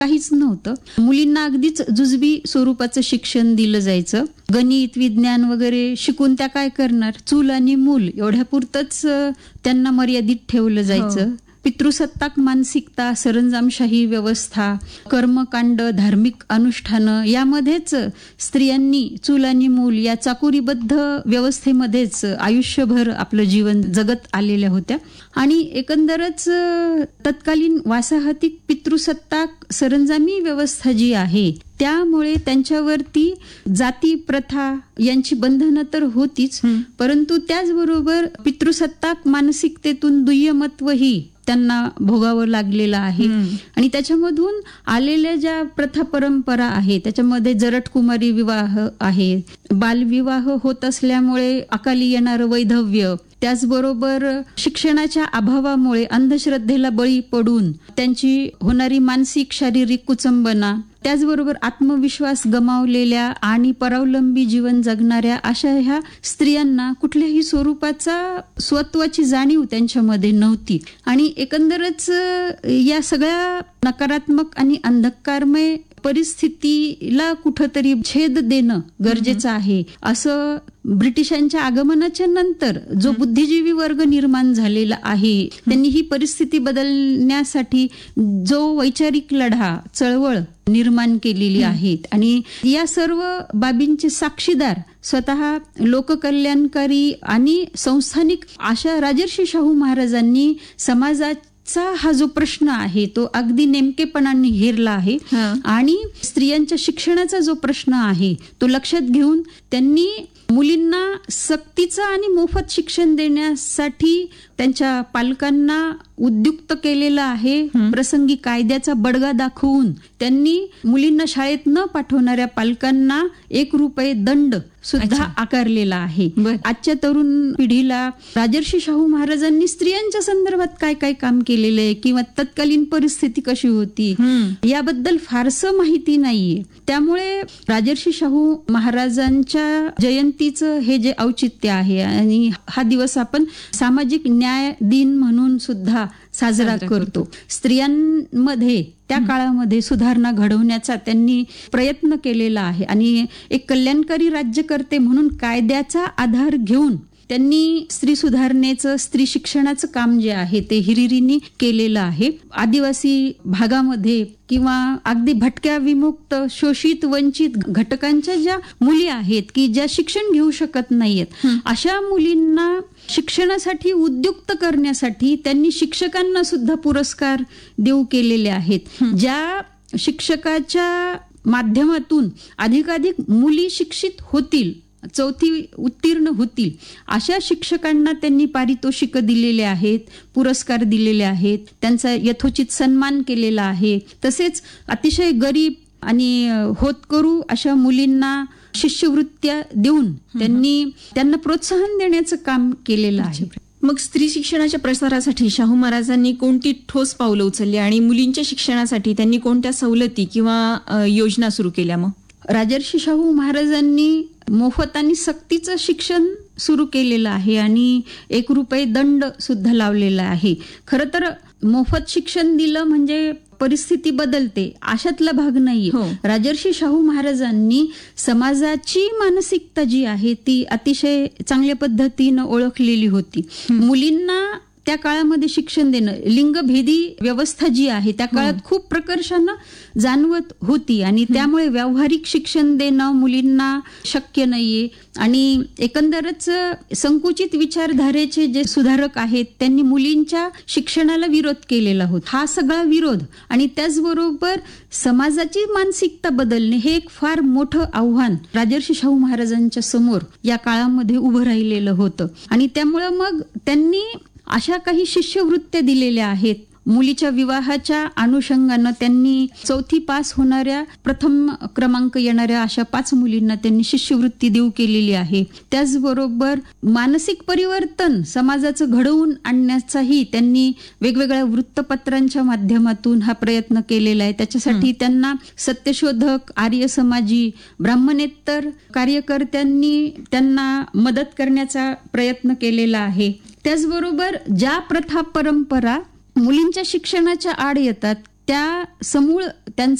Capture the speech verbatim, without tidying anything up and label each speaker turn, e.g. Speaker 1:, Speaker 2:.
Speaker 1: काहीच नव्हतं. मुलींना अगदीच जुजबी स्वरूपाचं शिक्षण दिलं जायचं. गणित, विज्ञान वगैरे शिकून त्या काय करणार, चूल आणि मूल एवढ्या पुरतच त्यांना मर्यादित ठेवलं जायचं.
Speaker 2: हो.
Speaker 1: पितृसत्ताक मानसिकता, सरंजामशाही व्यवस्था, कर्मकांड, धार्मिक अनुष्ठानं यामध्येच स्त्रियांनी चूल आणि मूल या चाकोरीबद्ध व्यवस्थेमध्येच आयुष्यभर आपलं जीवन जगत आलेल्या होत्या. आणि एकंदरच तत्कालीन वासाहतिक पितृसत्ताक सरंजामी व्यवस्था जी आहे त्यामुळे त्यांच्यावरती जाती प्रथा यांची बंधनं तर होतीच, परंतु त्याचबरोबर पितृसत्ताक मानसिकतेतून दुय्यमत्वही त्यांना भोगावं लागलेलं आहे. आणि त्याच्यामधून आलेल्या ज्या प्रथा परंपरा आहे त्याच्यामध्ये जरठकुमारी विवाह आहे, बालविवाह होत असल्यामुळे अकाली येणारं वैधव्य, त्याचबरोबर शिक्षणाच्या अभावामुळे अंधश्रद्धेला बळी पडून त्यांची होणारी मानसिक शारीरिक कुचंबना, त्याचबरोबर आत्मविश्वास गमावलेल्या आणि परावलंबी जीवन जगणाऱ्या अशा ह्या स्त्रियांना कुठल्याही स्वरूपाचा स्वत्वाची जाणीव त्यांच्यामध्ये नव्हती. आणि एकंदरच या सगळ्या नकारात्मक आणि अंधकारमय परिस्थितीला कुठंतरी छेद देणं गरजेचं आहे. असं ब्रिटिशांच्या आगमनाच्या नंतर जो बुद्धिजीवी वर्ग निर्माण झालेला आहे त्यांनी ही परिस्थिती बदलण्यासाठी जो वैचारिक लढा, चळवळ निर्माण केलेली आहेत. आणि या सर्व बाबींचे साक्षीदार स्वतः लोककल्याणकारी आणि संस्थानिक अशा राजर्षी शाहू महाराजांनी समाजात हा जो प्रश्न आहे तो अगदी नेमकेपणाने हेरला आहे. आणि स्त्रियांच्या शिक्षणाचा जो प्रश्न आहे तो लक्षात घेऊन त्यांनी मुलींना सक्तीचं आणि मोफत शिक्षण देण्यासाठी त्यांच्या पालकांना उद्युक्त केलेलं आहे. प्रसंगी कायद्याचा बडगा दाखवून त्यांनी मुलींना शाळेत न पाठवणाऱ्या पालकांना एक रुपये दंड सुद्धा आकारलेला आहे. आजच्या तरुण पिढीला राजर्षी शाहू महाराजांनी स्त्रियांच्या संदर्भात काय काय काम केलेलं आहे किंवा तत्कालीन परिस्थिती कशी होती याबद्दल फारसं माहिती नाहीये. त्यामुळे राजर्षी शाहू महाराजांच्या जयंतीचं हे जे औचित्य आहे आणि हा दिवस आपण सामाजिक न्याय दिन म्हणून सुद्धा साजरा करतो. स्त्रियांमध्ये त्या काळामध्ये सुधारणा घडवण्याचा त्यांनी प्रयत्न केलेला आहे. आणि एक कल्याणकारी राज्यकर्ते म्हणून कायद्याचा आधार घेऊन त्यांनी स्त्री सुधारणेचं, स्त्री शिक्षणाचं काम जे आहे ते हिरिरींनी केलेलं आहे. आदिवासी भागामध्ये किंवा अगदी भटक्या, विमुक्त, शोषित, वंचित घटकांच्या ज्या मुली आहेत की ज्या शिक्षण घेऊ शकत नाहीयेत अशा मुलींना शिक्षणासाठी उद्युक्त करण्यासाठी त्यांनी शिक्षकांना सुद्धा पुरस्कार देऊ केलेले आहेत. ज्या शिक्षकाच्या माध्यमातून अधिकाधिक मुली शिक्षित होतील, चौथी उत्तीर्ण होतील अशा शिक्षकांना त्यांनी पारितोषिक दिलेले आहेत, पुरस्कार दिलेले आहेत, त्यांचा यथोचित सन्मान केलेला आहे. तसेच अतिशय गरीब आणि होतकरू अशा मुलींना शिष्यवृत्त्या देऊन त्यांनी त्यांना प्रोत्साहन देण्याचं काम केलेलं आहे.
Speaker 2: मग स्त्री शिक्षणाच्या प्रसारासाठी शाहू महाराजांनी कोणती ठोस पावलं उचलली आणि मुलींच्या शिक्षणासाठी त्यांनी कोणत्या सवलती किंवा योजना सुरू केल्या? मग
Speaker 1: राजर्षी शाहू महाराजांनी मोफत आणि सक्तीचं शिक्षण सुरू केलेलं आहे आणि एक रुपये दंड सुद्धा लावलेला आहे. खरं तर मोफत शिक्षण दिलं म्हणजे परिस्थिती बदलते अशातला भाग नाहीये. राजर्षी शाहू महाराजांनी समाजाची मानसिकता जी आहे ती अतिशय चांगल्या पद्धतीनं ओळखलेली होती. मुलींना त्या काळामध्ये शिक्षण देणं, लिंगभेदी व्यवस्था जी आहे त्या काळात खूप प्रकर्षानं जाणवत होती आणि त्यामुळे व्यावहारिक शिक्षण देणं मुलींना शक्य नाहीये. आणि एकंदरच संकुचित विचारधारेचे जे सुधारक आहेत त्यांनी मुलींच्या शिक्षणाला विरोध केलेला होता. हा सगळा विरोध आणि त्याचबरोबर समाजाची मानसिकता बदलणे हे एक फार मोठं आव्हान राजर्षी शाहू महाराजांच्या समोर या काळामध्ये उभं राहिलेलं होतं. आणि त्यामुळं मग त्यांनी अशा काही शिष्यवृत्त्या दिलेल्या आहेत. मुलीच्या विवाहाच्या अनुषंगानं त्यांनी चौथी पास होणाऱ्या, प्रथम क्रमांक येणाऱ्या अशा पाच मुलींना त्यांनी शिष्यवृत्ती देऊ केलेली आहे. त्याचबरोबर मानसिक परिवर्तन समाजाचं घडवून आणण्याचाही त्यांनी वेगवेगळ्या वृत्तपत्रांच्या माध्यमातून हा प्रयत्न केलेला आहे. त्याच्यासाठी त्यांना सत्यशोधक, आर्य समाजी, ब्राह्मणेतर कार्यकर्त्यांनी त्यांना मदत करण्याचा प्रयत्न केलेला आहे. त्याचबरोबर ज्या प्रथा परंपरा मुलींच्या शिक्षणाच्या आड येतात त्या समूळ त्यांचा